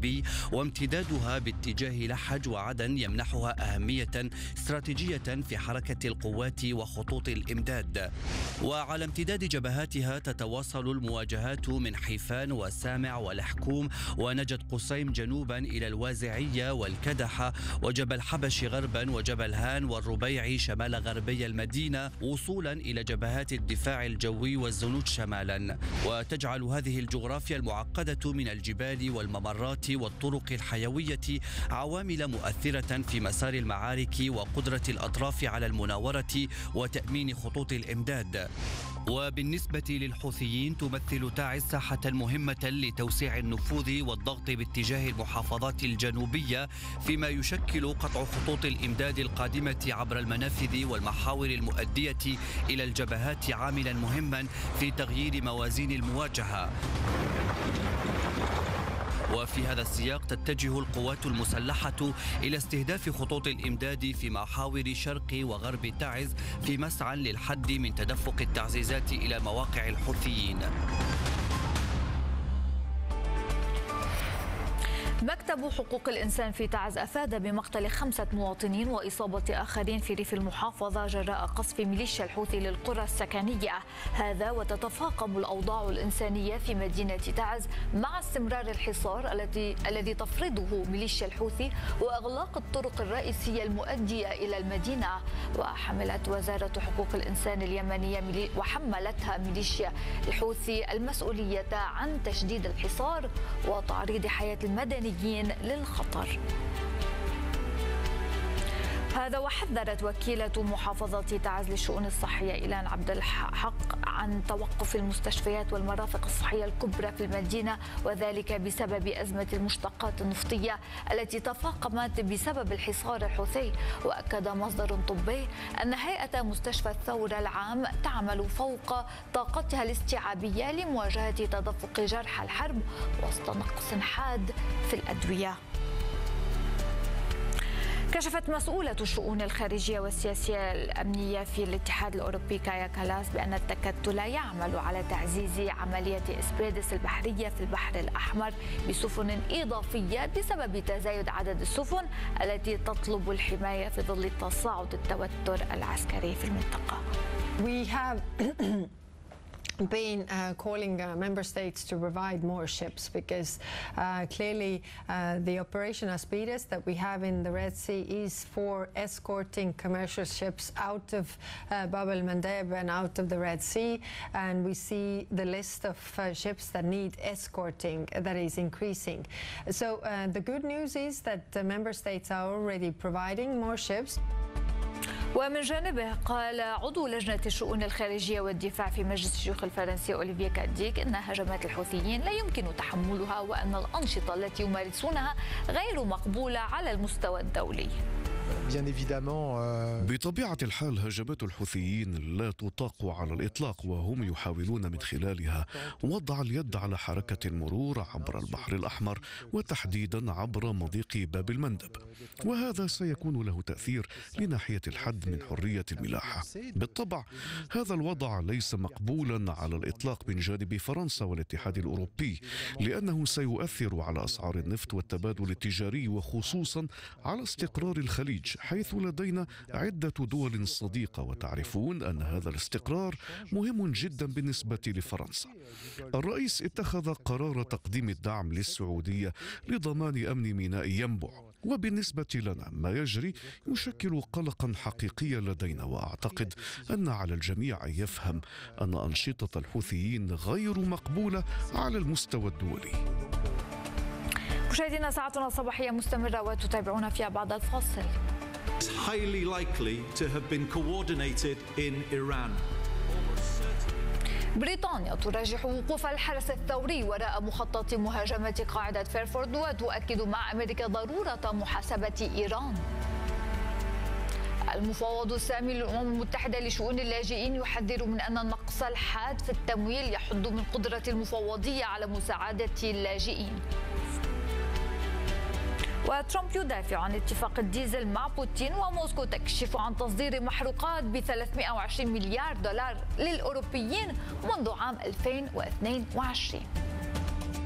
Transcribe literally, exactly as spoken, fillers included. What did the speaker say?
الجنوبي وامتدادها باتجاه لحج وعدن يمنحها أهمية استراتيجية في حركة القوات وخطوط الإمداد. وعلى امتداد جبهاتها تتواصل المواجهات من حيفان وسامع والحكوم ونجد قصيم جنوبا إلى الوازعية والكدحة وجبل حبش غربا وجبل هان والربيع شمال غربي المدينة وصولا إلى جبهات الدفاع الجوي والزنوج شمالا. وتجعل هذه الجغرافيا المعقدة من الجبال والممرات والطرق الحيوية عوامل مؤثرة في مسار المعارك وقدرة الأطراف على المناورة وتأمين خطوط الإمداد. وبالنسبة للحوثيين تمثل تعز ساحة مهمة لتوسيع النفوذ والضغط باتجاه المحافظات الجنوبية، فيما يشكل قطع خطوط الإمداد القادمة عبر المنافذ والمحاور المؤدية إلى الجبهات عاملا مهما في تغيير موازين المواجهة. وفي هذا السياق تتجه القوات المسلحة إلى استهداف خطوط الإمداد في محاور شرق وغرب تعز في مسعى للحد من تدفق التعزيزات إلى مواقع الحوثيين. مكتب حقوق الإنسان في تعز أفاد بمقتل خمسة مواطنين وإصابة آخرين في ريف المحافظة جراء قصف ميليشيا الحوثي للقرى السكنية، هذا وتتفاقم الأوضاع الإنسانية في مدينة تعز مع استمرار الحصار الذي الذي تفرضه ميليشيا الحوثي وإغلاق الطرق الرئيسية المؤدية إلى المدينة. وحملت وزارة حقوق الإنسان اليمنية وحملتها ميليشيا الحوثي المسؤولية عن تشديد الحصار وتعريض حياة المدنيين للخطر. هذا وحذرت وكيلة محافظة تعز للشؤون الصحية إيلان عبد الحق عن توقف المستشفيات والمرافق الصحية الكبرى في المدينة، وذلك بسبب أزمة المشتقات النفطية التي تفاقمت بسبب الحصار الحوثي. وأكد مصدر طبي أن هيئة مستشفى الثورة العام تعمل فوق طاقتها الاستيعابية لمواجهة تدفق جرحى الحرب وسط نقص حاد في الأدوية. كشفت مسؤولة الشؤون الخارجية والسياسية الأمنية في الاتحاد الأوروبي كايا كالاس بأن التكتل يعمل على تعزيز عملية إسبريدس البحرية في البحر الأحمر بسفن إضافية بسبب تزايد عدد السفن التي تطلب الحماية في ظل تصاعد التوتر العسكري في المنطقة. We have been uh, calling uh, member states to provide more ships because uh, clearly uh, the operation Aspides that we have in the Red Sea is for escorting commercial ships out of uh, Bab el-Mandeb and out of the Red Sea, and we see the list of uh, ships that need escorting that is increasing. So uh, the good news is that the member states are already providing more ships. ومن جانبه قال عضو لجنة الشؤون الخارجية والدفاع في مجلس الشيوخ الفرنسي أوليفيه كاديك إن هجمات الحوثيين لا يمكن تحملها وأن الأنشطة التي يمارسونها غير مقبولة على المستوى الدولي. بطبيعة الحال هجمات الحوثيين لا تطاق على الإطلاق، وهم يحاولون من خلالها وضع اليد على حركة المرور عبر البحر الأحمر وتحديدا عبر مضيق باب المندب، وهذا سيكون له تأثير لناحية الحد من حرية الملاحة. بالطبع هذا الوضع ليس مقبولا على الإطلاق من جانب فرنسا والاتحاد الأوروبي، لأنه سيؤثر على أسعار النفط والتبادل التجاري وخصوصا على استقرار الخليج، حيث لدينا عدة دول صديقة، وتعرفون أن هذا الاستقرار مهم جدا بالنسبة لفرنسا. الرئيس اتخذ قرار تقديم الدعم للسعودية لضمان أمن ميناء ينبع، وبالنسبة لنا ما يجري يشكل قلقا حقيقيا لدينا، وأعتقد أن على الجميع أن يفهم أن أنشطة الحوثيين غير مقبولة على المستوى الدولي. مشاهدينا ساعتنا الصباحية مستمرة وتتابعون فيها بعد الفاصل. It's highly likely to have been coordinated in Iran. بريطانيا تراجح وقوف الحرس الثوري وراء مخطط مهاجمة قاعدة فيرفورد وتؤكد مع أمريكا ضرورة محاسبة إيران. المفوض السامي للأمم المتحدة لشؤون اللاجئين يحذر من أن النقص الحاد في التمويل يحد من قدرة المفوضية على مساعدة اللاجئين. وترامب يدافع عن اتفاق الديزل مع بوتين، وموسكو تكشف عن تصدير محروقات ب ثلاثمئة وعشرين مليار دولار للأوروبيين منذ عام ألفين واثنين وعشرين.